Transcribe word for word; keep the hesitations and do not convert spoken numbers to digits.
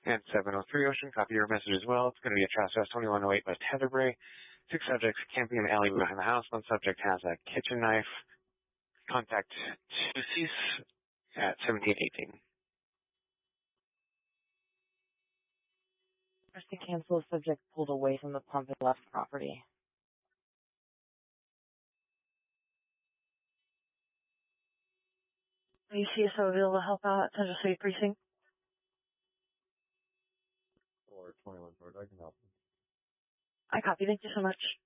And seven oh three Ocean, copy your message as well. It's going to be a Trespass twenty-one oh eight West Heatherbrae. Six subjects camping in the alley behind the house. One subject has a kitchen knife. Contact two cease at seventeen eighteen. First to cancel, subject pulled away from the pump and left property. Are you C S O available to help out at Central City Precinct? Or twenty-one Ford, I can help you. I copy. Thank you so much.